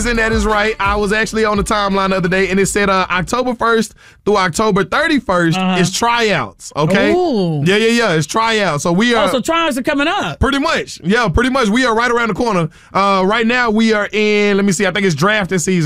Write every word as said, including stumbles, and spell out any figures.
and that is right. I was actually on the timeline the other day, and it said uh, October first through October thirty-first uh-huh. is tryouts, okay? Ooh. Yeah, yeah, yeah. It's tryouts. So we are. Oh, so tryouts are coming up. Pretty much. Yeah, pretty much. We are right around the corner. Uh, right now, we are in, let me see, I think it's drafting season.